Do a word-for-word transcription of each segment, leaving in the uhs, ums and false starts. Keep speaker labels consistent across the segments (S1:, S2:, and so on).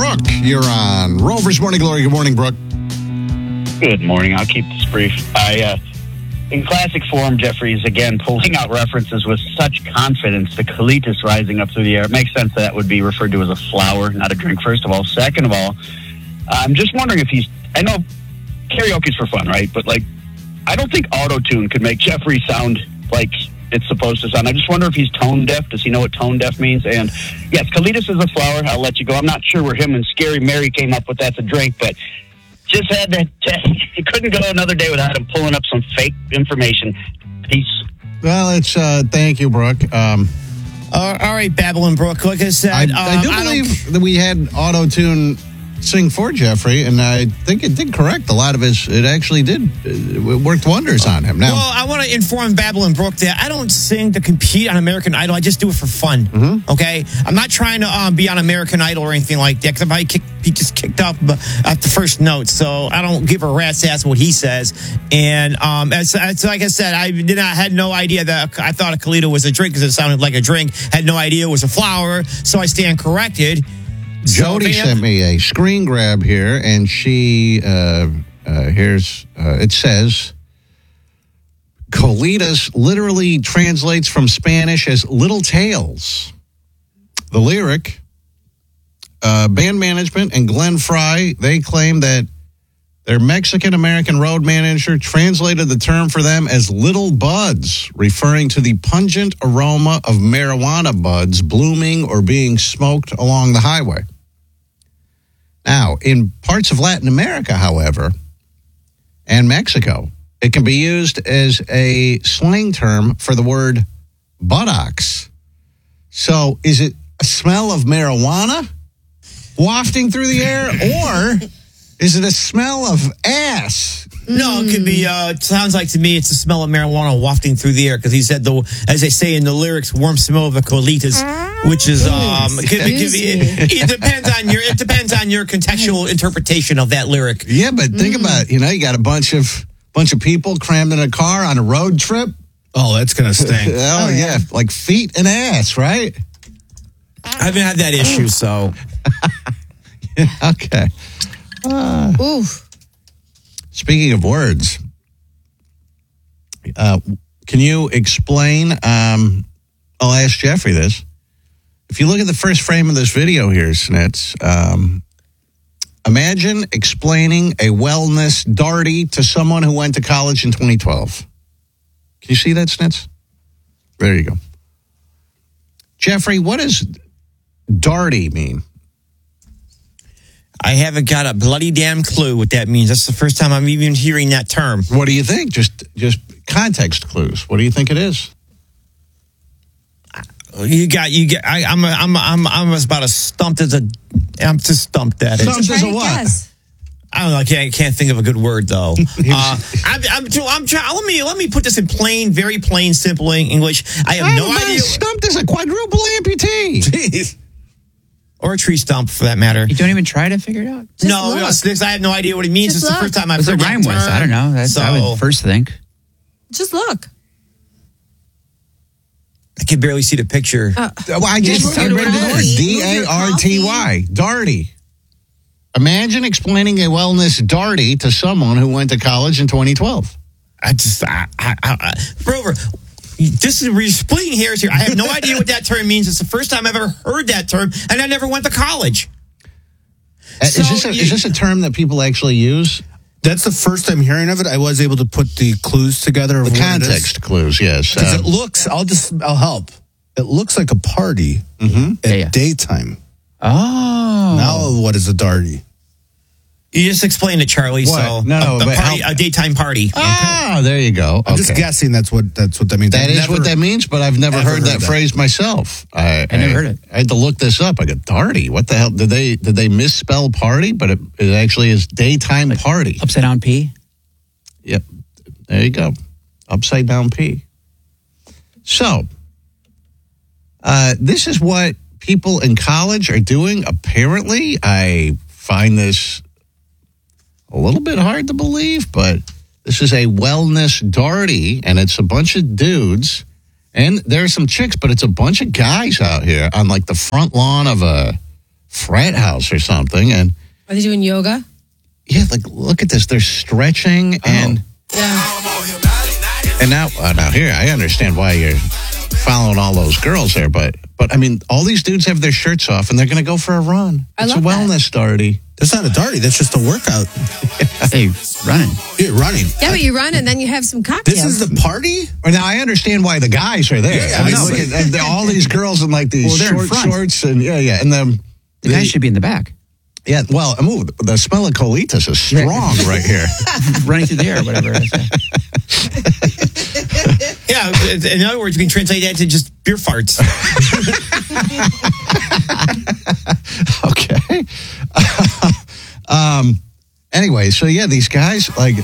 S1: Brooke, you're on Rover's Morning Glory. Good morning, Brooke.
S2: Good morning. I'll keep this brief. I, uh, in classic form, Jeffrey's again pulling out references with such confidence to colitis rising up through the air. It makes sense that that would be referred to as a flower, not a drink, first of all. Second of all, I'm just wondering if he's, I know karaoke's for fun, right? But, like, I don't think auto-tune could make Jeffrey sound like it's supposed to sound. I just wonder if he's tone deaf. Does he know what tone deaf means? And, yes, colitis is a flower. I'll let you go. I'm not sure where him and Scary Mary came up with that's a drink, but just had to, he couldn't go another day without him pulling up some fake information. Peace.
S1: Well, it's, uh, thank you, Brooke. Um,
S3: uh, all right, Babylon Brooke. Like I said,
S1: I,
S3: um,
S1: I do
S3: I
S1: believe that we had auto-tune sing for Jeffrey, and I think it did correct a lot of his. It actually did. It worked wonders on him. Now,
S3: well, I want to inform Babylon Brooke that I don't sing to compete on American Idol. I just do it for fun.
S1: Mm-hmm.
S3: Okay, I'm not trying to um, be on American Idol or anything like that because I kick, he just kicked up at the first note, so I don't give a rat's ass what he says. And um, as, as like I said, I did not had no idea that I thought a Colito was a drink because it sounded like a drink. Had no idea it was a flower, so I stand corrected.
S1: Jody
S3: so,
S1: sent me a screen grab here, and she, uh, uh, here's, uh, it says, colitas literally translates from Spanish as little tails. The lyric, uh, band management and Glenn Fry, they claim that their Mexican-American road manager translated the term for them as little buds, referring to the pungent aroma of marijuana buds blooming or being smoked along the highway. Now, in parts of Latin America, however, and Mexico, it can be used as a slang term for the word buttocks. So is it a smell of marijuana wafting through the air, or is it a smell of ass?
S3: No, it could be, uh, it sounds like to me it's the smell of marijuana wafting through the air because he said, the, as they say in the lyrics, warm smell of a colitas, which is, um, it, could be, could be, it, it depends on your, it depends on your contextual interpretation of that lyric.
S1: Yeah, but think mm. about it. You know, you got a bunch of, bunch of people crammed in a car on a road trip.
S4: Oh, that's going to stink.
S1: oh, oh, yeah. Like feet and ass, right?
S3: I haven't had that issue, so.
S1: yeah, okay. Uh,
S5: Oof.
S1: Speaking of words, uh, can you explain? Um, I'll ask Jeffrey this. If you look at the first frame of this video here, Snitz, um, imagine explaining a wellness darty to someone who went to college in twenty twelve. Can you see that, Snitz? There you go. Jeffrey, what does darty mean?
S3: I haven't got a bloody damn clue what that means. That's the first time I'm even hearing that term.
S1: What do you think? Just just context clues. What do you think it is?
S3: You got you get. I, I'm a, I'm a, I'm I'm about as stumped as a. I'm just stumped at it.
S1: Stumped as a what?
S5: Guess.
S3: I don't know. I can't, can't think of a good word though. uh, I'm I'm I'm trying. Let me let me put this in plain, very plain, simple English. I have no idea.
S1: Stumped as a quadruple amputee.
S3: Jeez. Or a tree stump, for that matter.
S6: You don't even try to figure it out?
S5: Just
S3: no,
S5: look.
S3: no this, I have no idea what it means.
S5: Just
S3: it's
S5: look.
S3: the first time I've
S6: What's
S3: heard
S6: the
S3: that
S6: rhyme
S3: term.
S6: with? I don't know. That's
S3: so,
S6: I would first think.
S5: Just look.
S3: I can barely see the picture.
S5: Uh,
S1: well, I just
S5: Move
S1: I
S5: your
S1: read the word.
S5: coffee.
S1: D A R T Y. Darty. Imagine explaining a wellness darty to someone who went to college in twenty twelve.
S3: I just, I, I, I, I, Rover, this is, we're splitting hairs here. I have no idea what that term means. It's the first time I've ever heard that term, and I never went to college.
S1: Uh,
S3: So
S1: is, this a,
S3: you-
S1: is this a term that people actually use?
S4: That's the first time hearing of it. I was able to put the clues together. Of
S1: The
S4: what it is.
S1: context clues, yes.
S4: Because
S1: Uh,
S4: it looks, I'll just, I'll help. It looks like a party
S1: mhm.
S4: at
S6: Yeah, yeah.
S4: daytime.
S6: Oh.
S4: Now, what is a darty?
S3: You just explained it, Charlie.
S1: What?
S3: So
S1: No, no,
S3: a, a,
S1: but
S3: party,
S1: how-
S3: a daytime party.
S1: Ah, there you go.
S4: I'm just
S1: Okay.
S4: guessing that's what that's what that means.
S1: That
S4: I've
S1: is
S4: never-
S1: what that means, but I've never
S4: ever
S1: heard,
S4: heard
S1: that,
S4: that.
S1: phrase myself. I,
S6: I never heard it.
S1: I had to look this up. I go, darty? What the hell? Did they did they misspell party? But it, it actually is daytime party.
S6: Upside down P?
S1: Yep. There you go. Upside down P. So, uh, this is what people in college are doing. Apparently, I find this a little bit hard to believe, but this is a wellness darty, and it's a bunch of dudes, and there are some chicks, but it's a bunch of guys out here on like the front lawn of a frat house or something. And
S5: Are they doing yoga?
S1: yeah, like look at this. They're stretching and
S5: Yeah.
S1: and now uh, now here I understand why you're following all those girls there, but but I mean all these dudes have their shirts off and they're gonna go for a run.
S5: I
S1: It's
S5: love
S1: a wellness darty.
S4: That's not a darty. That's just a workout.
S6: Hey, running.
S4: You're running.
S5: Yeah, but you run and then you have some cocktails.
S4: This is the party?
S1: Well, now I understand why the guys are there.
S4: Yeah,
S1: I mean,
S4: I know,
S1: look
S4: but-
S1: at and all these girls in like these
S6: Well, they're in
S1: short
S6: front.
S1: shorts and yeah, yeah, and the,
S6: The guy should be in the back,
S1: yeah. Well, I mean, the smell of colitas is strong right here.
S6: running through the air, or whatever it is.
S3: Yeah, in other words, you can translate that to just beer farts.
S1: Okay. um. Anyway, so yeah, these guys like.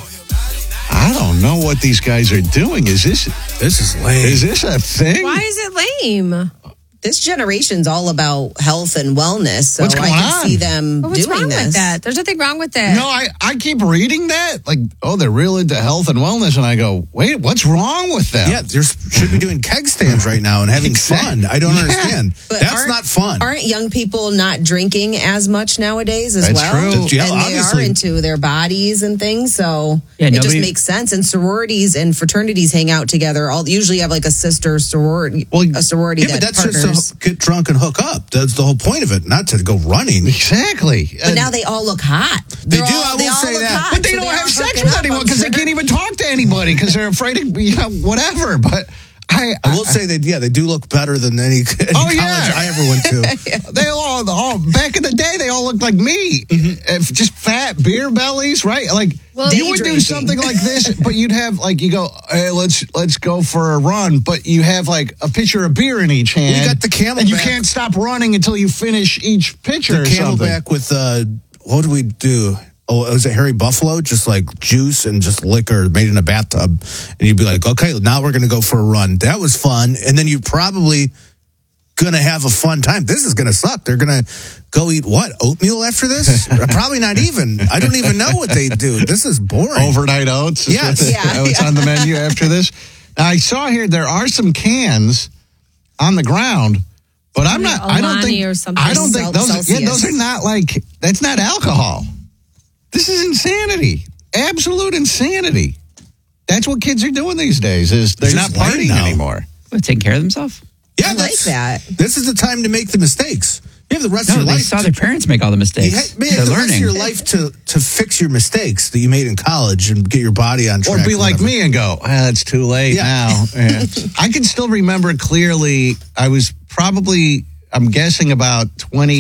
S1: I don't know what these guys are doing. Is this
S4: This is lame.
S1: is this a thing?
S5: Why is it lame?
S7: This generation's all about health and wellness, so
S1: What's going
S7: I can
S1: on?
S7: see them
S5: But what's
S7: doing
S5: wrong
S7: this.
S5: with that? There's nothing wrong with that.
S1: No, I, I keep reading that. Like, oh, they're real into health and wellness. And I go, wait, what's wrong with them?
S4: Yeah, they should be doing keg stands right now and having fun. I don't
S1: Yeah.
S4: understand.
S7: But
S4: That's
S7: aren't-
S4: not fun.
S7: Aren't young people not drinking as much nowadays as
S1: That's
S7: well?
S1: true.
S7: And
S4: Yeah,
S7: they are
S4: obviously.
S7: into their bodies and things, so
S6: Yeah,
S7: it just
S6: nobody-
S7: makes sense. And sororities and fraternities hang out together. All usually have like a sister sorority,
S1: Well,
S7: a sorority
S4: Yeah, but
S7: that
S4: that's
S7: partners.
S4: just to get drunk and hook up. That's the whole point of it, not to go running.
S1: Exactly.
S7: but now they all look hot.
S4: They
S7: They're
S4: do,
S7: all,
S4: I will
S7: they all
S4: say
S7: look
S4: that.
S7: hot,
S1: But they
S7: so
S1: don't
S7: are
S1: have sex
S7: hooking
S1: with
S7: up,
S1: anyone
S7: I'm
S1: because they
S7: sure.
S1: can't even talk to anybody because they're afraid of, you know, whatever. But I,
S4: I will say that, yeah, they do look better than any, any
S1: Oh,
S4: college
S1: yeah.
S4: I ever went to.
S1: they all, all, back in the day, they all looked like me. If just fat beer bellies, right? Like,
S5: Well,
S1: you would do
S7: drinking.
S1: something like this, but you'd have, like, you go, hey, let's let's go for a run, but you have, like, a pitcher of beer in each hand.
S4: You got the Camelback.
S1: And you can't stop running until you finish each pitcher or
S4: The
S1: something.
S4: Camelback with, uh, what did we do? Oh, was it Harry Buffalo? Just like juice and just liquor made in a bathtub. And you'd be like, okay, now we're going to go for a run. That was fun. And then you're probably going to have a fun time. This is going to suck. They're going to go eat what? Oatmeal after this? Probably not even. I don't even know what they do. This is boring.
S1: Overnight oats. is
S4: Yes.
S1: what the-
S7: Yeah,
S1: oh, it's
S7: yeah.
S1: on the menu after this. Now, I saw here there are some cans on the ground, but I'm
S5: Like
S1: not. I don't
S5: Alani
S1: think.
S5: or something.
S1: I don't think
S7: Cel-
S1: those. Yeah,
S7: Celsius.
S1: those are not like. That's not alcohol. This is insanity. Absolute insanity. That's what kids are doing these days. Is they're
S4: It's
S1: not
S4: just lame
S1: partying
S4: now.
S1: anymore.
S6: Well, taking care of themselves.
S4: Yeah,
S7: I like
S4: that's-
S7: that.
S4: This is the time to make the mistakes. You have the rest
S6: No,
S4: of your
S6: they
S4: life.
S6: saw
S4: to-
S6: their parents make all the
S4: You
S6: mistakes.
S4: ha- man,
S6: They're
S4: the rest of
S6: learning.
S4: your life to, to fix your mistakes that you made in college and get your body on
S1: Or
S4: track.
S1: be like
S4: whatever.
S1: me and go, ah, it's too late
S4: Yeah.
S1: now. Yeah. I can still remember clearly, I was probably, I'm guessing about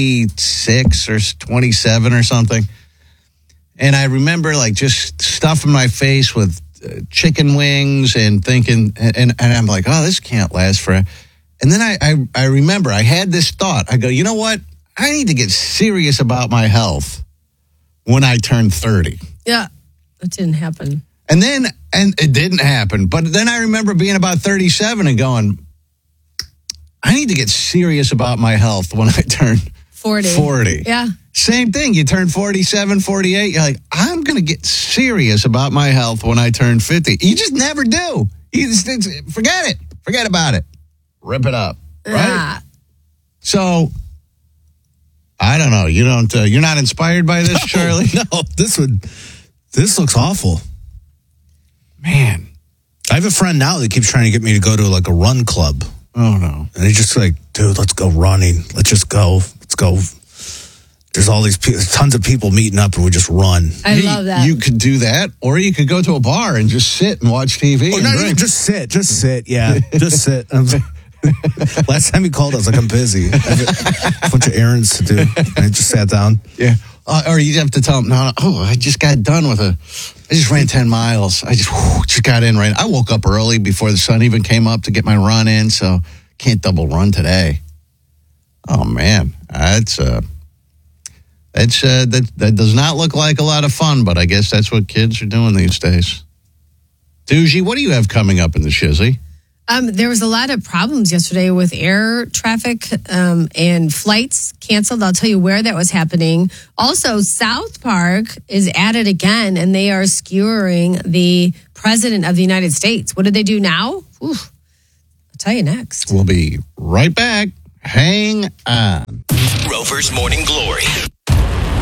S1: twenty-six or twenty-seven or something. And I remember like just stuffing my face with uh, chicken wings and thinking, and, and I'm like, oh, this can't last forever. And then I, I, I remember I had this thought. I go, you know what? I need to get serious about my health when I turn thirty.
S5: Yeah, that didn't happen.
S1: And then, and it didn't happen. But then I remember being about thirty-seven and going, I need to get serious about my health when I turn
S5: forty.
S1: forty.
S5: Yeah.
S1: Same thing. You turn forty-seven, forty-eight. You're like, I'm going to get serious about my health when I turn fifty. You just never do. You just, it's, forget it. Forget about it. Rip it up. Right?
S5: Ah.
S1: So, I don't know. You don't, uh, you're not inspired by this, Charlie?
S4: No, this would. This looks awful.
S1: Man.
S4: I have a friend now that keeps trying to get me to go to like a run club.
S1: Oh, no.
S4: And he's just like, dude, let's go running. Let's just go. Let's go. There's all these people, tons of people meeting up and we just run.
S5: I
S1: You-
S5: love that.
S1: You could do that, or you could go to a bar and just sit and watch T V.
S4: Or
S1: and
S4: not
S1: drink.
S4: even just sit. Just sit. Yeah. Just sit. I was- Last time he called, I was like, I'm busy. I have a bunch of errands to do. And I just sat down.
S1: Yeah. Uh, or you have to tell them, no, no, oh, I just got done with a, I just ran ten miles. I just, whew, just got in right. I woke up early before the sun even came up to get my run in, so can't double run today. Oh, man. That's, uh, that's, uh, that, that does not look like a lot of fun, but I guess that's what kids are doing these days. Doogie, what do you have coming up in the shizzy?
S5: Um, there was a lot of problems yesterday with air traffic um, and flights canceled. I'll tell you where that was happening. Also, South Park is at it again, and they are skewering the president of the United States. What did they do now? Oof. I'll tell you next.
S1: We'll be right back. Hang on.
S8: Rover's Morning Glory.